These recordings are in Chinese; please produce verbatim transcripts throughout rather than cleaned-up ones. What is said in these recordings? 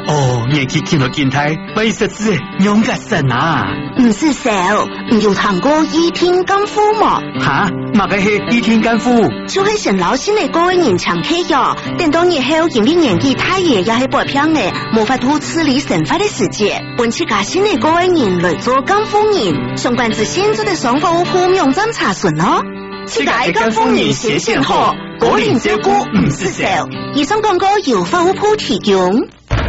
哦，年纪见到健太，为实质用个神啊！ 唔是少，唔有谈过倚天干夫嘛？ 哈，嘛个是倚天干夫， 就系成老先嚟各位人常客哟。等到日后因为年纪太爷也系白偏嘅，无法度处理神法的世界，本次家先嚟各位人来做干夫人，相关之现在的双方互用侦查顺咯。世界干夫人显现好，果然照顾唔是少。以上广告由法务部提供。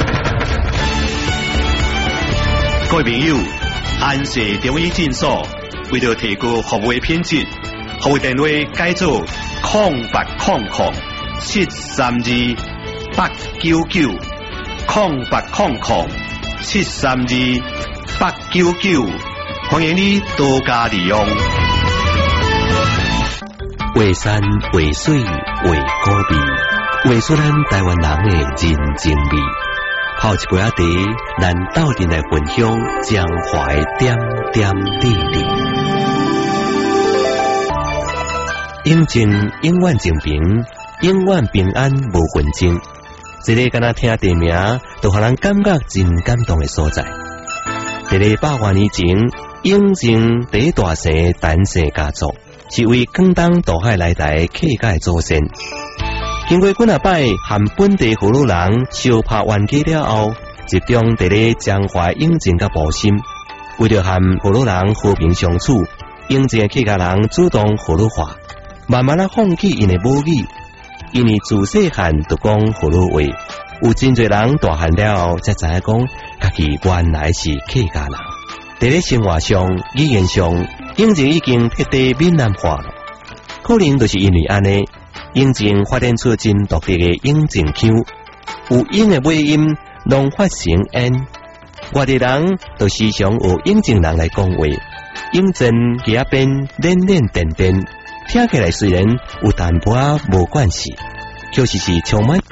各位朋友，安氏中医诊所为了提高服务品质，服务电话改做空八空空七三二八九九空八空空七三二八九九，欢迎你多加利用。 画山画水画古味，画出咱台湾人的人情味。泡一杯仔茶，咱斗阵来分享江淮点点滴滴。永靖永远静平，永远平安无纷争。这个敢若听地名，就让人感觉真感动的所在。在个百万年前，永靖第一大姓陈氏家族是为广东渡海来台客家的祖先。经过几啊摆和本地葫芦人相拍冤家了后，集中在咧江淮永靖甲埔心，为了和葫芦人和平相处，永靖的客家人主动葫芦话，慢慢啊放弃因的母语，因为自细汉就讲葫芦话，有真侪人大汉了后才知影讲，家己原来是客家人。在咧生活上、语言上，永靖已经彻底闽南化了，可能就是因为安尼。永靖发展出真独特的永靖腔，有永的尾音拢发成 n， 外地人就时常有永靖人来讲话，永镇其一边练练颠颠，听起来虽然有淡薄无关系，确实是充满。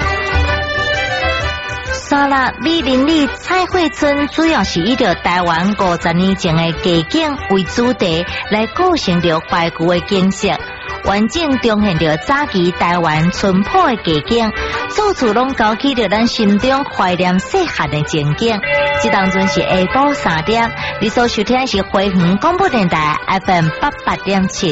沙拉李林里彩绘村主要是以着台湾五十年前的街景为主题，来构成着怀旧的景色。完整重现着早期台湾淳朴的街景，处处拢勾起着咱心中怀念细汉的情景。这当阵是下晡三点，你所收听的是花园广播电台 F M 八八点七。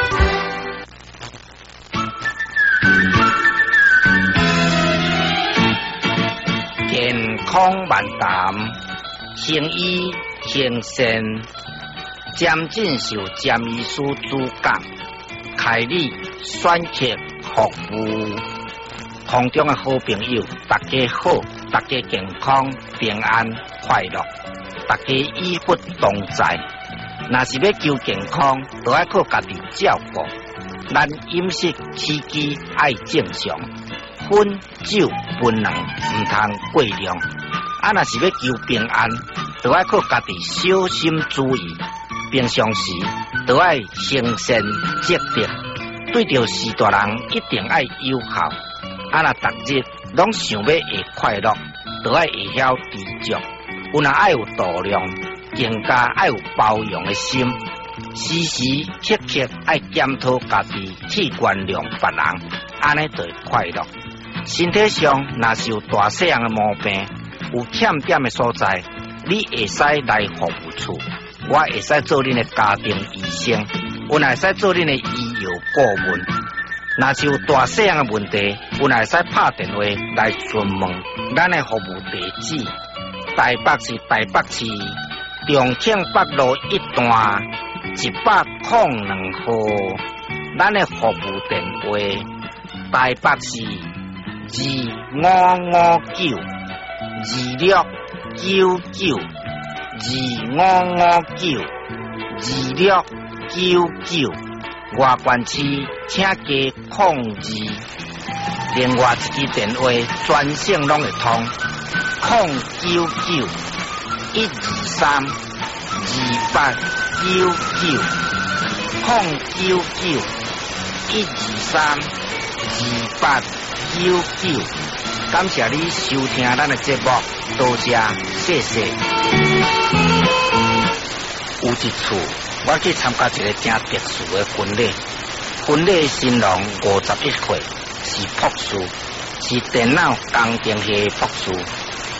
健康万谈，行医行善，渐进受占医师主讲。开立选择服务，空中的好朋友，大家好，大家健康平安快乐，大家医福同在。若是要求健康，就要靠家己照顾。咱饮食起居爱正常，烟酒槟榔唔通过量。啊，若是要求平安，就要靠家己小心注意。平常时都要诚信积德，对着士大人一定要友好。啊，若逐日拢想要会快乐，都要会晓知足。有若爱有度量，更加爱有包容的心。时时刻刻爱检讨家己器官量别人，安尼就会快乐。身体上若是有大细样的毛病，有欠点的所在，你会使来服务处。我会使做恁的家庭医生，我会使做恁的医药顾问。若是有大细样的问题，我会使拍电话来询问咱的服务地址。台北市台北市重庆北路一段一百零两号，咱的服务电话台北市二五五九二六九九。二五五九二六九九，外关市请加控制，另外一支电话专线拢会通，控九九一二三二八九九，控九九一二三二八九九。感谢你收听咱的节目，多谢，谢谢。有一次，我去参加一个真特殊的婚礼，婚礼新郎五十一岁，是博士，是电脑工程系博士。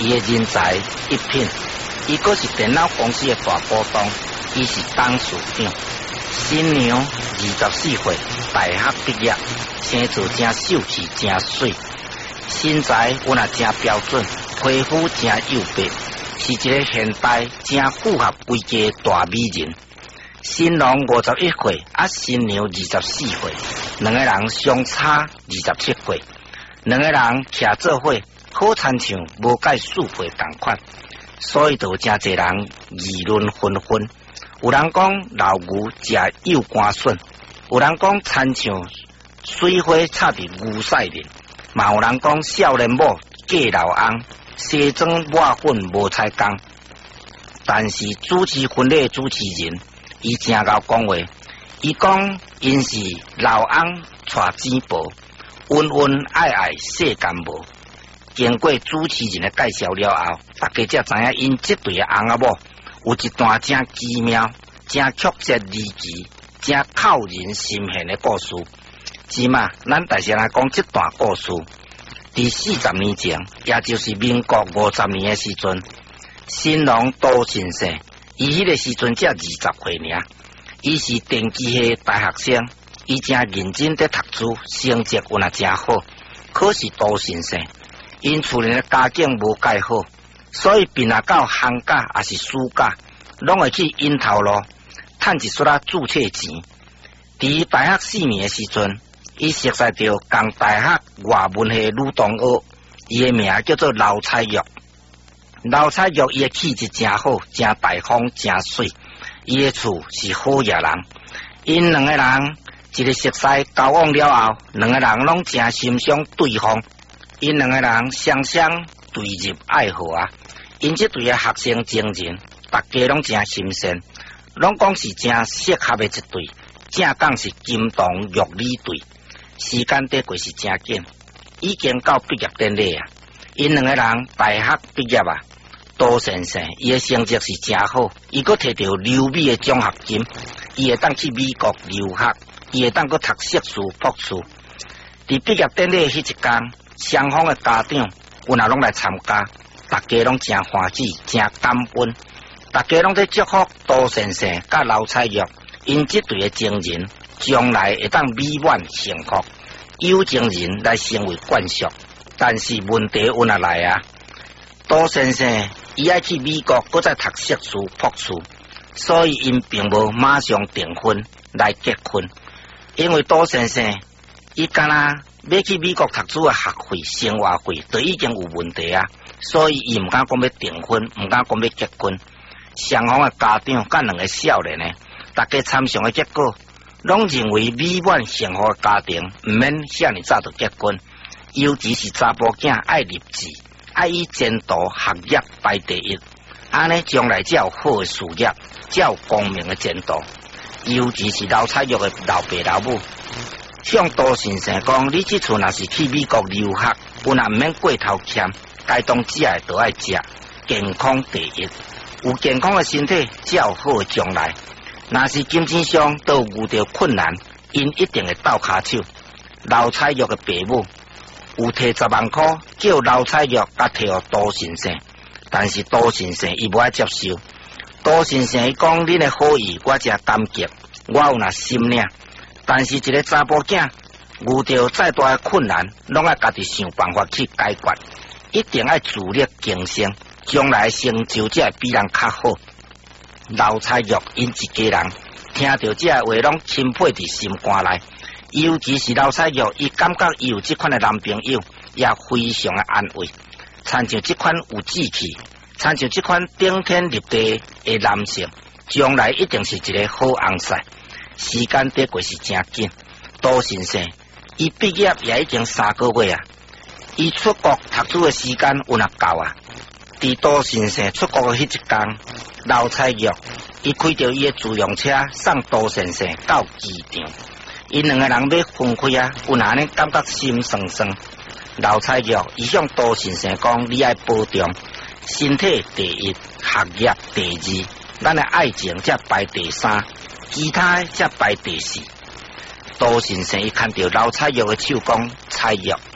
伊的人才一品，伊阁是电脑公司的大股东，伊是董事长。新娘二十四岁，大学毕业，生做真秀气，真水，身材有那真标准，皮肤真幼白，是一个现代真符合规格的大美人。新郎五十一岁，啊新娘二十四岁，两个人相差二十七岁，两个人徛做伙，好亲像无介四倍同款，所以就真侪人议论纷纷。有人讲老牛食幼肝笋，有人讲亲像水花插伫牛屎面，嘛有人讲少年某嫁老翁，西装抹粉无彩工。但是主持婚礼主持人，伊真够讲话，伊讲因是老翁带钱薄，恩恩爱爱世间无。经过主持人的介绍了后，大家才知影因这对的翁仔某有一段真奇妙、真曲折离奇、真扣人心弦的故事。即嘛，咱大先来讲这段故事。伫四十年前，也就是民国五十年的时阵，新郎杜先生，伊迄个时阵才二十岁尔，伊是电机系大学生，伊真认真在读书，成绩有那真好。可是杜先生，因厝里的家境无介好，所以并若到行家也是暑假，拢会去因头路趁一撮仔注册钱。伫大学四年的时阵，伊熟悉到共大学外文系女同学，伊的名叫做刘彩玉。刘彩玉伊的气质真好，真大方，真水。伊的厝是好野人，因两个人一个熟悉交往了后，两个人拢真欣赏对方。因两个人双双对入爱河啊！因这对的学生情人，大家拢真新鲜，拢讲是真适合的一对，正讲是金童玉女对。时间得过是真紧，已经到毕业典礼啊！因两个人大学毕业啊，杜先生伊的成绩是真好，伊阁摕到留美的奖学金，伊会当去美国留学，伊会当阁读硕士、博士。伫毕业典礼迄一天，双方的家长有哪拢来参加，大家拢真欢喜，真感恩，大家拢在祝福杜先生甲刘彩玉因这对的情人将来会当美满幸福，有情人来成为惯俗。但是问题有哪来啊？杜先生伊爱去美国，搁再读硕士、博士，所以因并无马上订婚来结婚，因为杜先生伊敢若要去美国读书的学费、生活费都已经有问题啊，所以伊唔敢讲要订婚，唔敢讲要结婚。双方的家长甲两个少年呢，大家参详的结果，拢认为美满幸福的家庭唔免遐尼早就结婚，尤其是查甫囝爱立志，爱以前途学业排第一，安尼将来才有好的事业，才有光明的前途。尤其是刘彩玉的老爸老母。向杜先生讲，你这次若是去美国留学，有若唔免过头欠，该当食的都爱食，健康第一。有健康的身体，才有好的将来。若是金钱上都遇到困难，因一定会斗骹手。刘彩玉的爸母有摕十万块，叫刘彩玉甲摕予杜先生，但是杜先生伊无爱接受。杜先生伊讲，恁的好意我真感激，我有那心领。但是一个查甫囝遇到再大的困难，拢爱家己想办法去解决，一定爱自力更生，将来成就才会比人较好。刘彩玉因一家人听到这话，拢钦佩伫心肝内。尤其是刘彩玉，伊感觉伊有这款的男朋友，也非常的安慰。参像这款有志气，参像这款顶天立地的男性，将来一定是一个好翁婿。时间得过是真紧，杜先生伊毕业也已经三个月啊，伊出国读书的时间有哪够啊？伫杜先生出国的迄一天，刘彩玉伊开着伊的自用车送杜先生到机场，因两个人要分开啊，有哪呢感觉心酸酸。刘彩玉伊向杜先生讲，你爱保重，身体第一，学业第二，咱的爱情才排第三。其他才排第四。杜先生伊看到刘彩玉的手讲彩玉，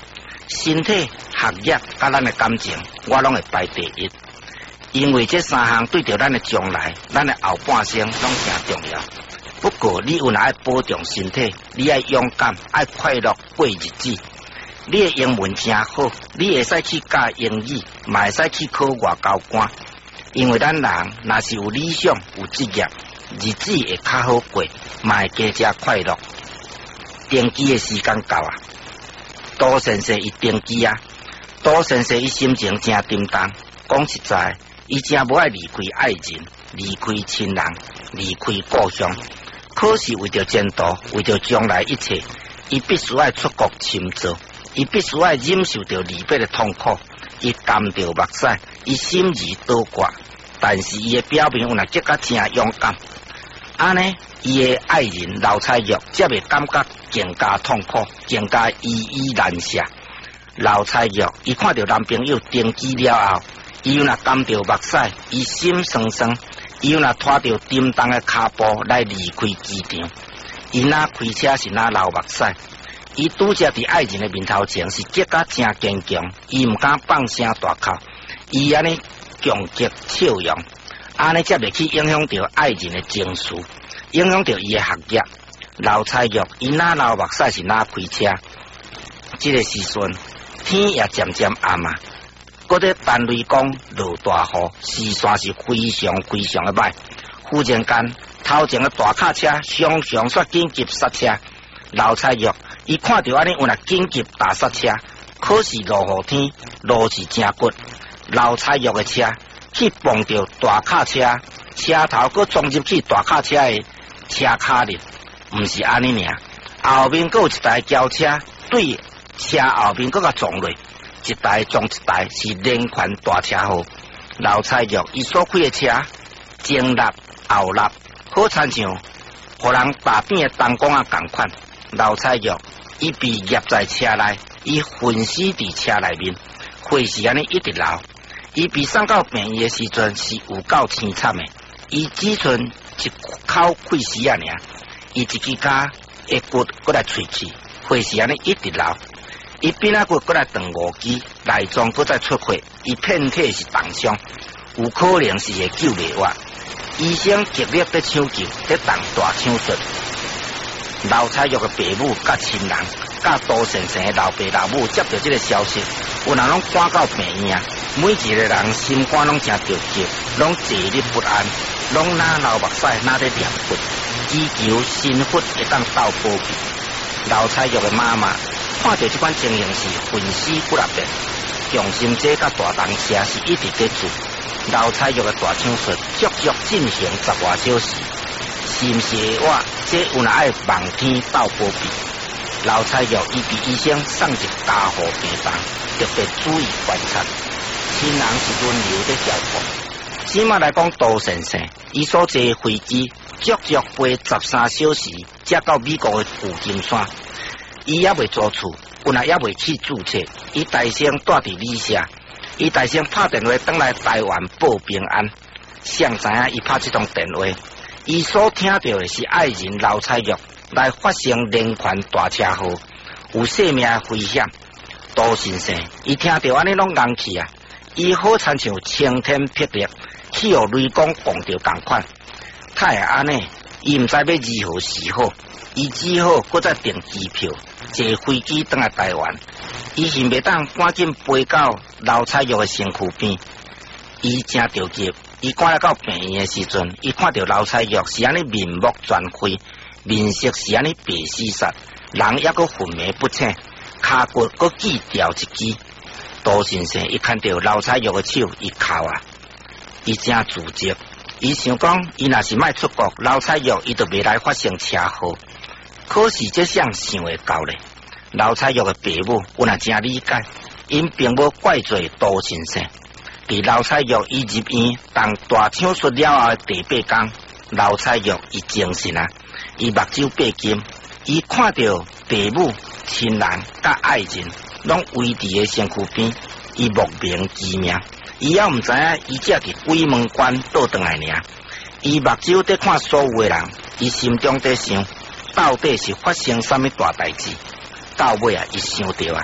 身体、学业甲咱的感情，我拢会排第一。因为这三项对着咱的将来、咱的后半生拢真重要。不过你有若爱保重身体，你爱勇敢，爱快乐过日子。你的英文真好，你会使去教英语，嘛会使去考外交官。因为咱人若是有理想、有职业，日子会较好过，嘛会加加快乐。登记的时间到啊！杜先生伊登记啊！杜先生伊心情真沉重，讲实在，伊真无爱离开爱人，离开亲人，离开故乡。可是为着前途，为着将来一切，伊必须爱出国深造，伊必须爱忍受着离别的痛苦，伊甘着目屎，伊心如刀割。但是伊的表面有若结甲真勇敢，安尼伊的爱人刘彩玉则袂感觉更加痛苦，更加依依难舍。刘彩玉伊看到男朋友登记了后，伊又若甘着目屎，伊心酸酸。伊又若拖着沉重的脚步来离开机场，伊哪开车是哪流目屎。伊拄则伫爱人的面头前是结甲真坚强，伊毋敢放声大哭，伊安尼强极笑容，安尼则袂去影响到爱人的情绪，影响到伊的学业。刘彩玉伊哪流目屎是哪开车。这个时阵天也渐渐暗啊。搁在单雷公落大雨，视线是非常非常的歹。忽然间，头前的大卡车常常煞紧急刹车。刘彩玉伊看到安尼，有若紧急大刹车，可是落雨天，路是真骨。刘彩玉的车去碰到大卡车，车头搁撞入去大卡车的车卡里，毋是安尼尔，后面搁有一台轿车对车后面搁甲撞落。一台撞一台是连环大车祸。刘彩玉伊所开的车前立后立，好亲像互人大边的灯光啊共款。刘彩玉伊被夹在车内，伊昏死伫车内面，血是安尼一直流。伊被送到病院的时阵是有够凄惨的，伊只剩一口气丝啊尔，伊一支脚的骨搁来喙齿，血是安尼一直流。伊边仔骨搁来断五支，内脏搁再出血，伊遍体是重伤，有可能是会救袂活。医生极力在抢救，在动大手术。刘彩玉的爸母、甲亲人、甲杜先生的老爸老母接到这个消息，有人拢赶到病院，每一个人心肝拢真着急，拢坐立不安，拢哪流目屎，哪在念佛，祈求神佛会当斗保庇。刘彩玉的妈妈看到这款情形是魂死不能变，强心剂甲大动车是一直在做。刘彩玉的大手术足足进行十外小时，是毋是我这有若爱望天斗保庇？刘彩玉伊被医生送入加护病房，特别注意观察，亲人是轮流在照顾。起码来讲，杜先生伊所坐飞机足足飞十三小时，才到美国的旧金山。伊也未做厝，本来也未去注册。伊大声住伫旅社，伊大声拍电话返来台湾报平安。谁知影伊拍这通电话，伊所听到的是爱人刘彩玉来发生连环大车祸，有生命的危险。杜先生伊听到安尼拢硬气啊！伊好亲像晴天霹雳，气候雷公降着共款。太安尼，伊毋知要如何是好。伊只好搁再订机票，坐飞机返来台湾。伊是袂当赶紧飞到刘彩玉的身躯边，伊真着急。伊赶来到病院的时阵，伊看到刘彩玉是安尼面目全非，面色是安尼白死煞，人抑搁昏迷不醒，骹骨搁锯掉一支。杜先生伊看到刘彩玉的手，伊哭啊，伊真自责。伊想讲，伊若是卖出国，刘彩玉伊就袂来发生车祸。可是这项想会到咧，刘彩玉的爸母有若真理解，因并无怪罪杜先生。伫刘彩玉伊入院当大手术了后的第八天，刘彩玉伊精神啊，伊目睭闭金，伊看到爸母、亲人甲爱人拢围伫个身躯边，伊莫名其妙，伊也毋知影伊只伫鬼门关倒转来尔。伊目睭在看所有的人，伊心中在想，到底是发生啥物大代志？到尾啊，伊想到啊，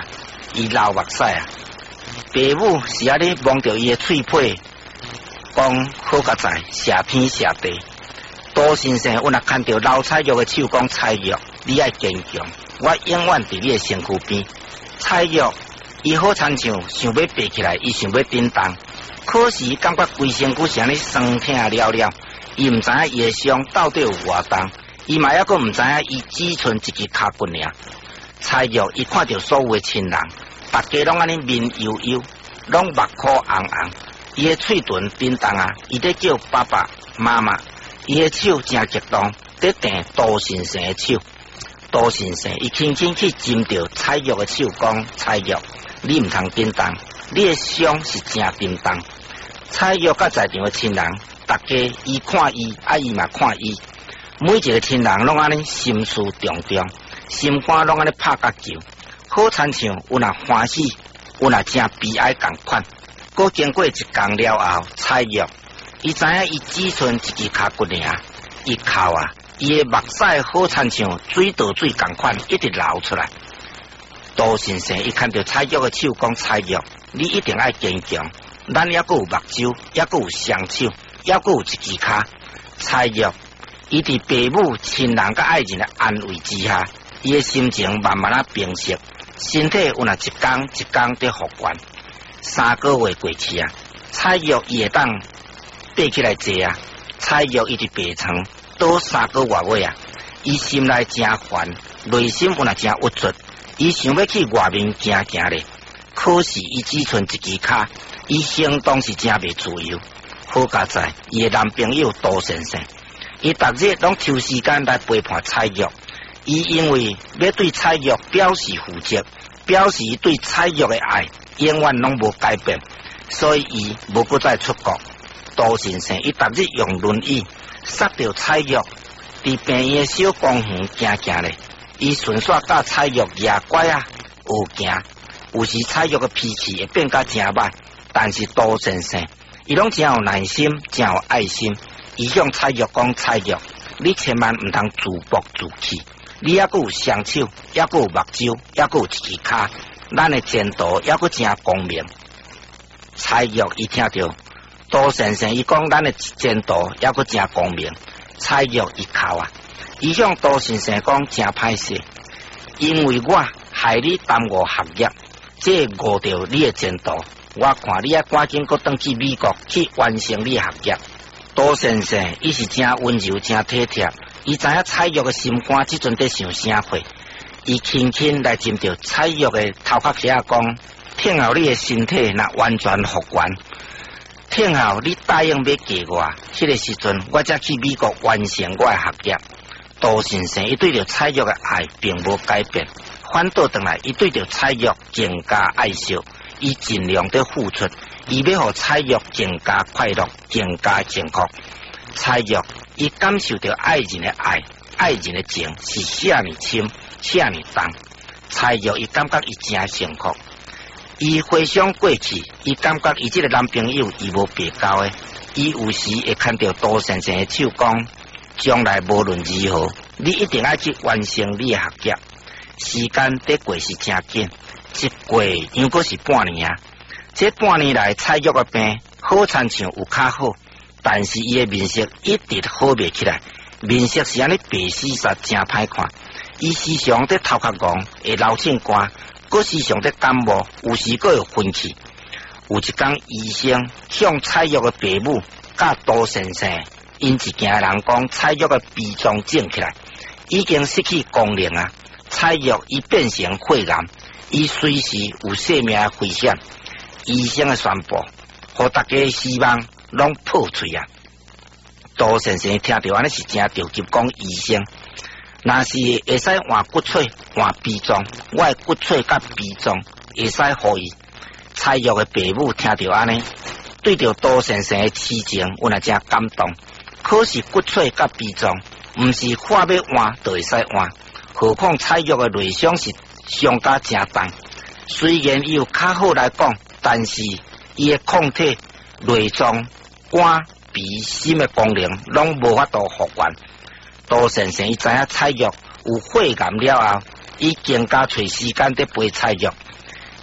伊流目屎啊。爸母是安尼望着伊的喙皮，讲好甲在射天射地。杜先生，我若看到老菜肉的手讲菜肉，你爱坚强，我永远伫你的身躯边。菜肉伊好亲像想要爬起来，伊想要叮当，可是伊感觉规身躯是安尼酸痛了了，伊毋知影伊的伤到底有偌重，伊嘛抑阁毋知影伊只剩一支骹骨尔。菜肉伊看到所有的亲人，大家拢安尼面悠悠，拢目眶红红，伊的喙唇叮当啊，伊在叫爸爸妈妈，伊的手真激动，在订杜先生的手。杜先生伊轻轻去จิ้着菜肉的手，讲菜肉，你毋通叮当，你的伤是真叮当。菜肉甲在场的亲人，大家伊看伊，啊伊嘛看伊，每一个亲人拢安尼心事重重。心肝拢安尼拍甲球，好亲像有若欢喜，有若真悲哀共款。搁经过一工了后，菜肉伊知影伊只剩一支骹骨尔，伊哭啊，伊的目屎好亲像水倒水共款，一直流出来。杜先生伊看到菜肉的手，讲菜肉，你一定爱坚强，咱抑阁有目睭，抑阁有双手，抑阁有一支骹。菜肉伊伫爸母、亲人甲爱人的安慰之下。伊的心情慢慢啊平息，身体有若一天一天在复原。三个月过去啊，菜肉伊会当爬起来坐啊，菜肉伊伫病床倒三个月尾啊，伊心内真烦，内心有若真郁卒，伊想要去外面行行咧，可是伊只剩一支骹，伊行动是真袂自由。好佳在伊的男朋友杜先生，伊逐日拢抽时间来陪伴菜肉。伊因为要对菜肉表示负责，表示对菜肉的爱永远拢无改变，所以伊无搁再出国。杜先生伊逐日用轮椅塞着菜肉伫病院的小公园行行咧，伊顺续甲菜肉牙拐啊学行。有时菜肉的脾气会变甲真歹，但是杜先生伊拢真有耐心，真有爱心。伊向菜肉讲：菜肉，你千万毋通自暴自弃。你抑阁有双手，抑阁有目睭，抑阁有一支骹，咱的前途抑阁真光明。菜肉伊听到杜先生伊讲咱的前途抑阁真光明，菜肉伊哭啊，伊向杜先生讲真歹势，因为我害你耽误学业，这误着你的前途。我看你啊赶紧搁转去美国去完成你的学业。杜先生伊是真温柔，真体贴。伊知影菜肉的心肝即阵在想啥货，伊轻轻来浸着菜肉的头壳下讲：听后你的身体若完全复原，听后你答应要嫁我，迄个时阵我才去美国完成我的学业。杜先生伊对着菜肉的爱并无改变，反倒转来伊对着菜肉更加爱惜，伊尽量在付出，伊要互菜肉更加快乐，更加幸福。菜肉伊感受到爱人的爱，爱人的情是遐尼深，遐尼重。菜肉伊感觉伊真幸福，伊回想过去，伊感觉伊这个男朋友伊无白交的，伊有时会看到杜先生的手讲：将来无论如何，你一定要去完成你的学业。时间在过是真紧，一过又阁是半年啊！这半年来，菜肉的病好亲像有较好。但是伊的面色一直好袂起来，面色是安尼白死煞，真歹看。伊时常在头壳戆，会流凊汗，佮时常在感冒，有时佮会昏去。有一天，医生向菜肉的爸母甲杜先生，因一家人讲菜肉的鼻脏肿起来，已经失去功能啊！菜肉已变成肺癌，伊随时有生命危险。医生的宣布，互大家希望。拢破嘴啊！杜先生听到安尼是真着急，讲医生，若是会使换骨髓、换鼻脏，我的骨髓甲鼻脏会使互伊。菜肉的爸母听到安尼，对着杜先生的痴情，有若真感动。可是骨髓甲鼻脏，毋是话要换就会使换，何况菜肉的内伤是伤加真重。虽然伊有较好来讲，但是伊的抗体、内脏。肝、鼻、心的功能拢无法度复原。杜先生伊知影菜肉有肺癌了后，伊更加找时间在陪菜肉。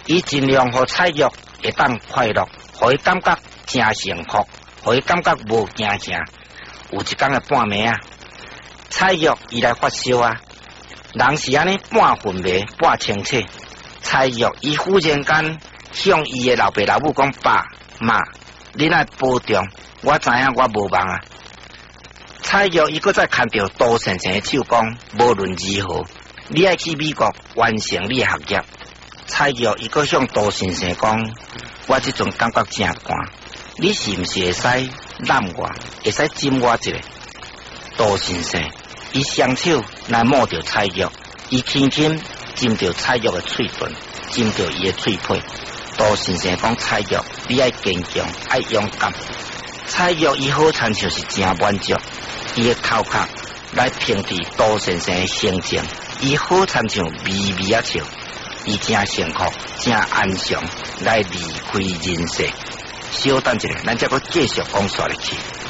伊尽量互蔡玉会当快乐，互伊感觉真幸福，互伊感觉无惊吓。有一天的半暝啊，蔡玉伊来发烧啊，人是安尼半昏迷半清醒。蔡玉伊忽然间向伊的老爸老母讲：爸妈，恁爱保重，我知影我无忙啊。蔡玉伊搁再看到杜先生的手讲：无论如何，你爱去美国完成你的学业。蔡玉伊搁向杜先生讲：我即阵感觉真寒，你是毋是会使揽我，会使枕我一个？杜先生伊双手来摸着蔡玉，伊轻轻浸着蔡玉的喙唇，浸着伊的喙皮。杜先生讲：蔡玉，你爱坚强，爱勇敢。蔡玉伊好亲像是真满足，伊的头壳来平替杜先生的心情，伊好亲像微微啊笑，伊真幸福，真安详来离开人世。稍等一下，咱再搁继续讲下去。